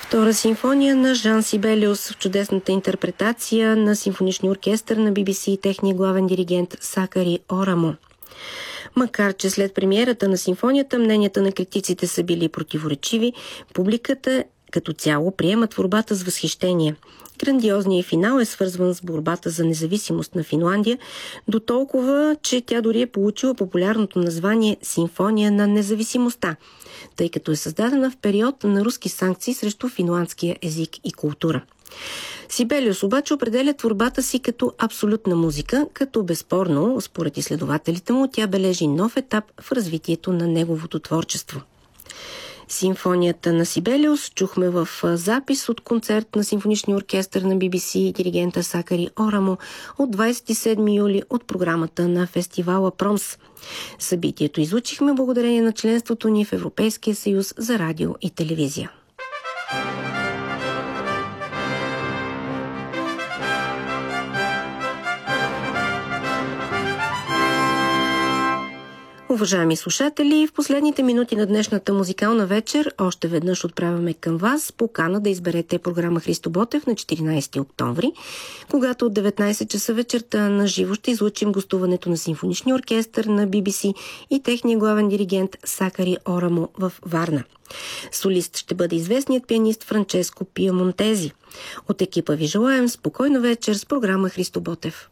Втора симфония на Жан Сибелиус в чудесната интерпретация на симфоничния оркестър на BBC и техния главен диригент Сакари Орамо. Макар че след премиерата на симфонията мненията на критиците са били противоречиви, публиката като цяло приема творбата с възхищение. Грандиозният финал е свързван с борбата за независимост на Финландия, до толкова, че тя дори е получила популярното название Симфония на независимостта, тъй като е създадена в период на руски санкции срещу финландския език и култура. Сибелиус обаче определя творбата си като абсолютна музика, като безспорно, според изследователите му, тя бележи нов етап в развитието на неговото творчество. Симфонията на Сибелиус чухме в запис от концерт на симфоничния оркестър на BBC и диригента Сакари Орамо от 27 юли от програмата на фестивала Промс. Събитието излучихме благодарение на членството ни в Европейския съюз за радио и телевизия. Уважаеми слушатели, в последните минути на днешната музикална вечер още веднъж отправяме към вас покана да изберете програма Христо Ботев на 14 октомври, когато от 19 часа вечерта на живо ще излучим гостуването на симфоничния оркестър на BBC и техния главен диригент Сакари Орамо в Варна. Солист ще бъде известният пианист Франческо Пиамонтези. От екипа ви желаем спокойна вечер с програма Христо Ботев.